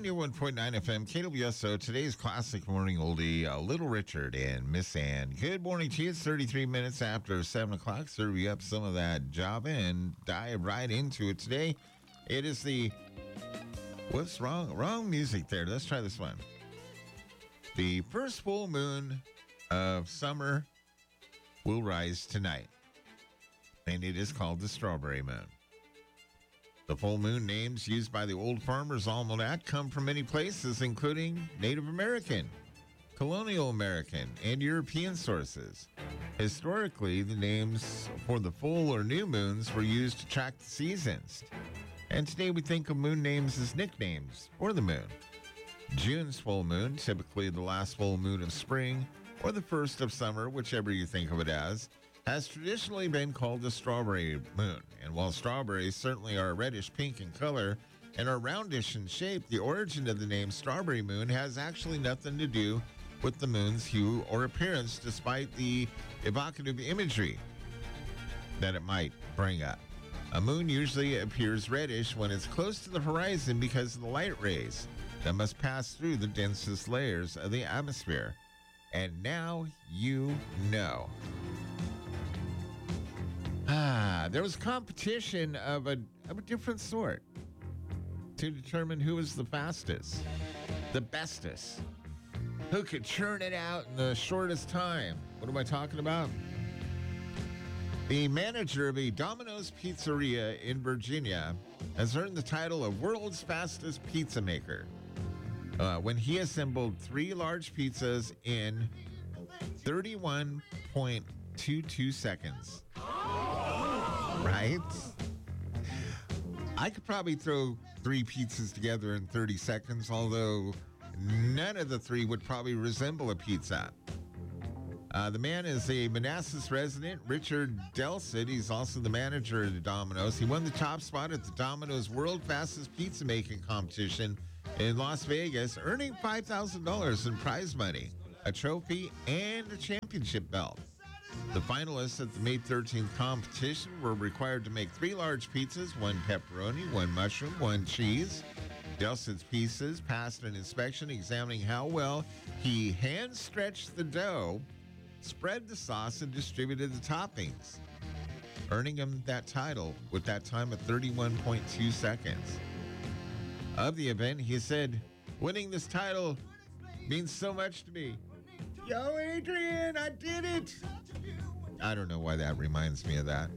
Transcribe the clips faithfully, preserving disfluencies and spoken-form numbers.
ninety-one point nine F M, K W S O, today's classic morning oldie, uh, Little Richard and Miss Ann. Good morning to you. It's thirty-three minutes after seven o'clock. Serve you up some of that Java and dive right into it. Today, it is the, what's wrong? Wrong music there. Let's try this one. The first full moon of summer will rise tonight, and it is called the Strawberry Moon. The full moon names used by the Old Farmer's Almanac come from many places, including Native American, Colonial American, and European sources. Historically, the names for the full or new moons were used to track the seasons. And today we think of moon names as nicknames for the moon. June's full moon, typically the last full moon of spring, or the first of summer, whichever you think of it as, has traditionally been called the strawberry moon. And while strawberries certainly are reddish pink in color and are roundish in shape, the origin of the name strawberry moon has actually nothing to do with the moon's hue or appearance, despite the evocative imagery that it might bring up. A moon usually appears reddish when it's close to the horizon because of the light rays that must pass through the densest layers of the atmosphere. And now you know. Ah, there was competition of a of a different sort to determine who was the fastest, the bestest, who could churn it out in the shortest time. What am I talking about? The manager of a Domino's pizzeria in Virginia has earned the title of world's fastest pizza maker uh, when he assembled three large pizzas in thirty-one point two two seconds. Right? I could probably throw three pizzas together in thirty seconds, although none of the three would probably resemble a pizza. Uh, the man is a Manassas resident, Richard Delsit. He's also the manager of the Domino's. He won the top spot at the Domino's World Fastest Pizza Making Competition in Las Vegas, earning five thousand dollars in prize money, a trophy, and a championship belt. The finalists at the May thirteenth competition were required to make three large pizzas, one pepperoni, one mushroom, one cheese. Delsit's pieces passed an inspection examining how well he hand-stretched the dough, spread the sauce, and distributed the toppings, earning him that title with that time of thirty-one point two seconds. Of the event, he said, "Winning this title means so much to me. Yo, Adrian, I did it." I don't know why that reminds me of that.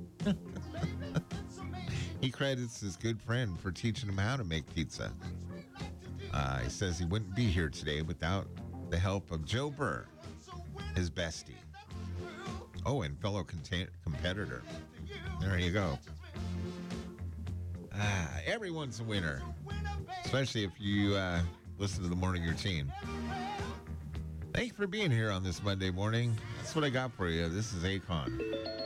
He credits his good friend for teaching him how to make pizza. Uh, he says he wouldn't be here today without the help of Joe Burr, his bestie. Oh, and fellow cont- competitor. There you go. Ah, everyone's a winner, especially if you uh, listen to the morning routine. Thank you for being here on this Monday morning. That's what I got for you. This is Akon.